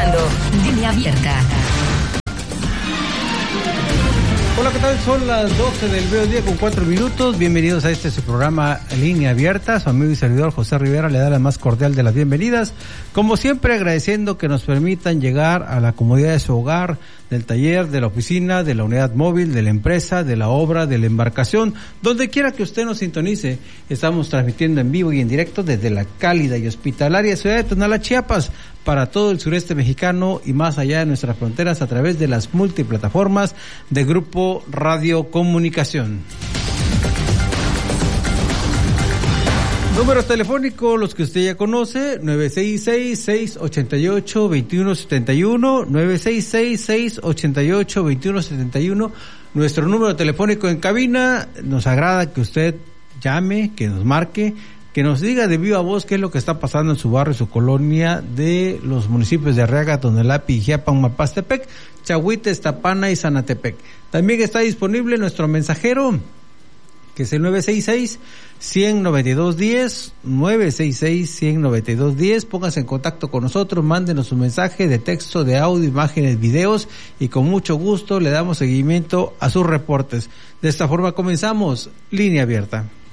escuchando Línea Abierta. Hola, ¿qué tal? Son las 12 del mediodía con 4 minutos. Bienvenidos a su programa Línea Abierta. Su amigo y servidor José Rivera le da la más cordial de las bienvenidas. Como siempre, agradeciendo que nos permitan llegar a la comodidad de su hogar, del taller, de la oficina, de la unidad móvil, de la empresa, de la obra, de la embarcación, donde quiera que usted nos sintonice. Estamos transmitiendo en vivo y en directo desde la cálida y hospitalaria ciudad de Tonalá, Chiapas, para todo el sureste mexicano y más allá de nuestras fronteras a través de las multiplataformas de Grupo Radio Comunicación. Números telefónicos, los que usted ya conoce, 966-688-2171, 966-688-2171. Nuestro número telefónico en cabina. Nos agrada que usted llame, que nos marque, que nos diga de viva voz qué es lo que está pasando en su barrio, su colonia, de los municipios de Arriaga, Tonelapi, Ijiapan, Mapastepec, Chahuites, Tapana y Zanatepec. También está disponible nuestro mensajero, que es el 966-192-10, 966-192-10. Pónganse en contacto con nosotros, mándenos un mensaje de texto, de audio, imágenes, videos, y con mucho gusto le damos seguimiento a sus reportes. De esta forma comenzamos Línea Abierta.